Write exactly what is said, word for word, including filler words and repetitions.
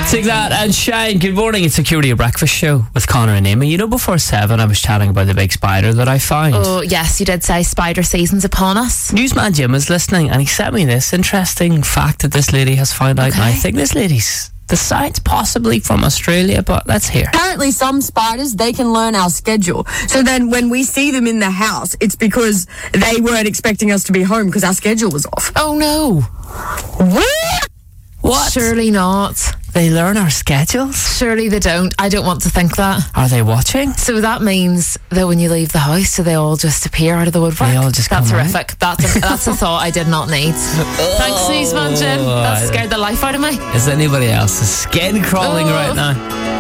Take that and Shine. Good morning. It's a Radio Breakfast show with Connor and Amy. You know, before seven, I was chatting about the big spider that I found. Oh, yes, you did say spider season's upon us. Newsman Jim was listening and he sent me this interesting fact that this lady has found out. Okay. And I think this lady's the science possibly from Australia, but let's hear. Apparently some spiders, they can learn our schedule. So then when we see them in the house, it's because they weren't expecting us to be home because our schedule was off. Oh, no. What? What? Surely not. They learn our schedules? Surely they don't. I don't want to think that. Are they watching? So that means that when you leave the house, do they all just appear out of the woodwork? They all just That's come horrific. That's a, that's a thought I did not need. Thanks, Newsman Jim. That scared the life out of me. Is anybody else's skin crawling Oh. right now?